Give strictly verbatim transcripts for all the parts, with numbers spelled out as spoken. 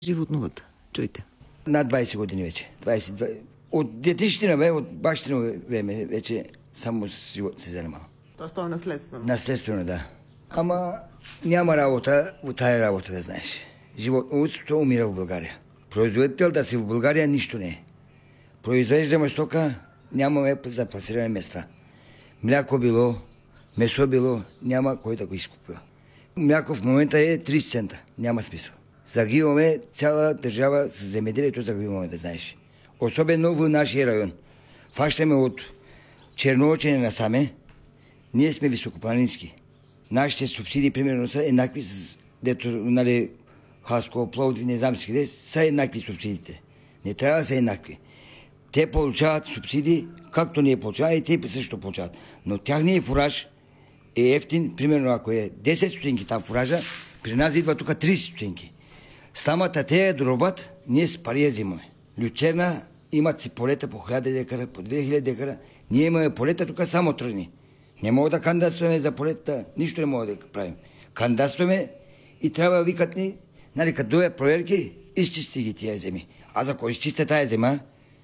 животновата? Чуйте. Над двайсет години вече. двайсет, двайсет. От детищина, бе, от бащино време вече само с живот се занимава. Тоест това е наследствено? Наследствено, да. Ама няма работа от тая работа, да знаеш. Животновъдството умира в България. Производител да си в България нищо не е. Произвеждаме стока, нямаме за пласиране места. Мляко било, месо било, няма кой да го изкупува. Мляко в момента е трийсет цента. Няма смисъл. Загиваме цяла държава с земеделието, загиваме, да знаеш. Особено в нашия район. Фащаме от Черноочене насаме. Ние сме високопланински. Нашите субсидии, примерно, са еднакви с дето, нали, Хаско, Пловдив, не знам си къде, са еднакви субсидиите. Не трябва да са еднакви. Те получават субсидии, както ние получаваме, и те също получават. Но тяхният фураж е ефтин, примерно ако е десет стотинки там фуража, при нас идва тук трийсет стотинки. Стамата те я дробат, ние с пари я взимаме. Люцерна имат си полета по хиляда декара, по две хиляди декара. Ние имаме полета тук само тръни. Не мога да кандидатстваме за полета, нищо не мога да правим. Кандидатстваме и трябва да викат ни, нали, като дойдат проверки, изчисти ги тия земи. А за кой изчистя тая зема?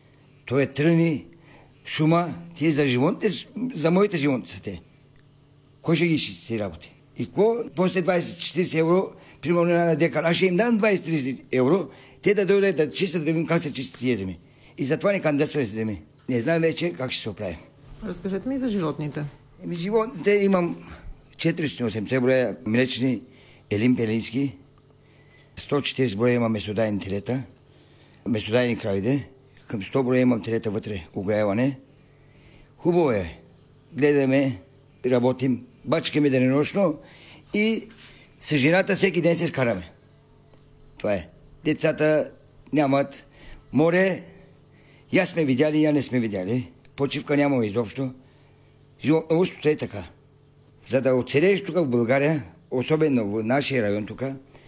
То е тръни, шума, тия за животните, за моите животни са те. Кой ще ги изчисти работи? И ко? После двайсет-четирийсет евро, примерно на декар, аз ще им дам двайсет-трийсет евро, те да дойдат да чистят, да видим как се чистят тия земи. И затова не кандидатстваме за земи. Не знам вече как ще се оправим. Разкажете ми за животните. Еми, животните имам четиристотин и осемдесет броя млечни елин пелински, сто и четирийсет броя имам месодайни телета, месодайни кравиде, към сто броя имам телета вътре угаяване. Хубаво е. Гледаме, работим, бачкаме денонощно и с жената всеки ден се скараме. Това е. Децата нямат море. Я сме видяли, я не сме видяли. Почивка няма изобщо. Животновъдството е така. За да оцелееш тук в България, особено в нашия район тук,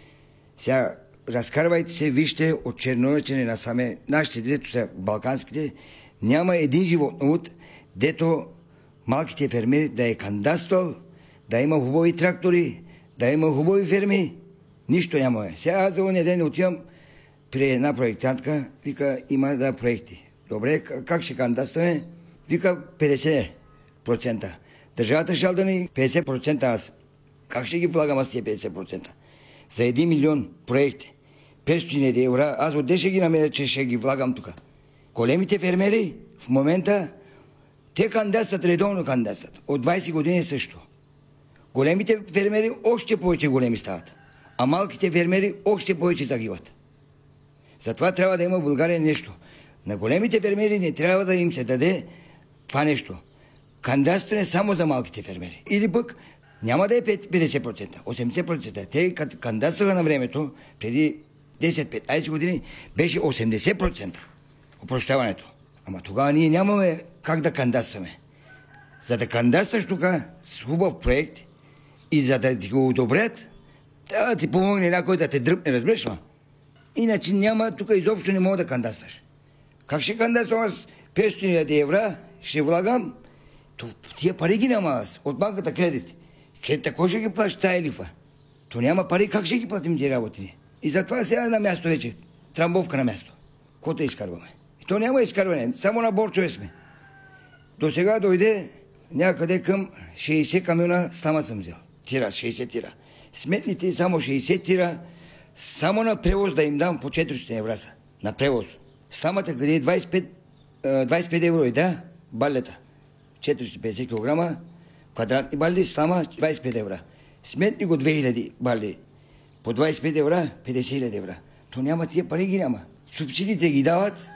сега разкарвайте се, вижте от Черноочене насаме, нашите, дето са балканските, няма един животновъд, дето малките фермери да е кандидатствал, да има хубави трактори, да има хубави ферми. Нищо няма. Сега аз за оня ден отивам при една проектантка, вика, има да проекти. Добре, как ще кандидатстваме? Вика петдесет процента. Държавата ще да ни петдесет процента аз. Как ще ги влагам аз тия петдесет процента? За един милион проекти, петстотин евро, аз отде ще ги намеря, че ще ги влагам тук. Големите фермери в момента, те кандидатстват, редовно кандидатстват. От двайсет години също. Големите фермери още повече големи стават. А малките фермери още повече загиват. Затова трябва да има в България нещо. На големите фермери не трябва да им се даде това нещо. Кандидатстване само за малките фермери. Или пък няма да е петдесет процента, осемдесет процента. Те кандидатстваха на времето, преди десет-петнайсет години, беше осемдесет процента опрощаването. Ама тогава ние нямаме как да кандидатстваме. За да кандидатстваш тук с хубав проект и за да ти го одобрят, трябва да ти помогне някой да те дръпне, разбираш ли? Иначе няма, тук изобщо не мога да кандидатстваш. Как ще кандидатствам аз петстотин евро, ще влагам, то тия пари ги няма аз, от банката кредит. Кредита кой ще ги плаща тая лихва? То няма пари, как ще ги платим тия работи? И затова сега на място вече, трамбовка на място. Кото изкарваме. И то няма изкарване, само на борчове сме. До сега дойде някъде към шейсет камиона стама съм взел. Тира, шейсет тира. Сметните само шейсет тира, само на превоз да им дам по четиристотин евро са. На превоз. Стамата къде е двайсет и пет, двайсет и пет евро и да, балета. четиристотин и петдесет килограма, квадратни балди, стама двайсет и пет евро. Сметни го две хиляди балди. По двайсет и пет евро, петдесет хиляди евро. То няма, тия пари ги няма. Субсидиите ги дават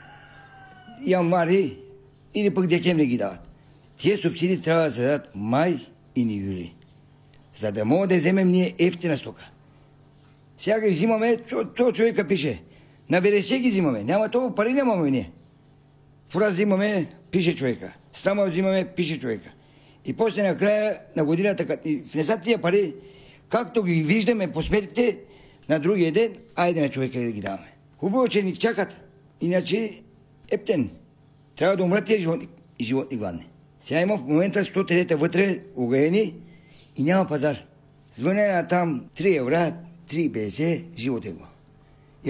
януари или пък декември ги дават. Тия субсидии трябва да се дадат май и юли. За да мога да вземем ние ефтина стока. Сега ги взимаме, то човека пише. На ВРС ги взимаме. Няма толкова пари, нямаме ние. Фура взимаме, пише човека. Стама взимаме, пише човека. И после накрая на годината, като внесат тия пари, както ги виждаме по сметките, на другия ден, айде на човека да ги даваме. Хубаво, че ни чакат. Иначе ептен. Трябва да умрат тия животни, животни гладни. Сега има в момента сто телета вътре угаени и няма пазар. Звъня на там три евро, три и петдесет, живот е го.